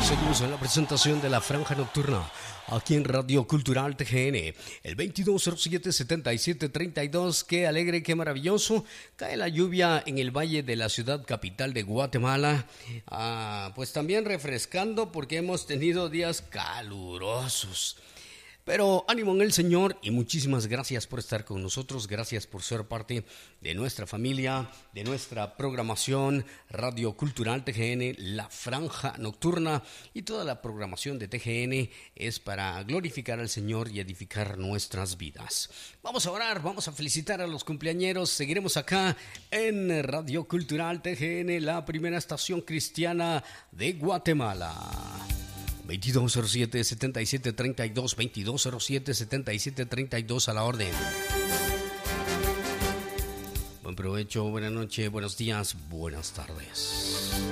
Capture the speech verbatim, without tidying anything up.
Seguimos en la presentación de la Franja Nocturna aquí en Radio Cultural T G N, el veintidós cero siete, setenta y siete treinta y dos. Qué alegre, qué maravilloso. Cae la lluvia en el valle de la ciudad capital de Guatemala. Ah, pues también refrescando porque hemos tenido días calurosos. Pero ánimo en el Señor y muchísimas gracias por estar con nosotros, gracias por ser parte de nuestra familia, de nuestra programación Radio Cultural T G N, la Franja Nocturna, y toda la programación de T G N es para glorificar al Señor y edificar nuestras vidas. Vamos a orar, vamos a felicitar a los cumpleañeros, seguiremos acá en Radio Cultural T G N, la primera estación cristiana de Guatemala. veintidós cero siete, setenta y siete treinta y dos, veintidós cero siete, setenta y siete treinta y dos a la orden. Buen provecho, buena noche, buenos días, buenas tardes.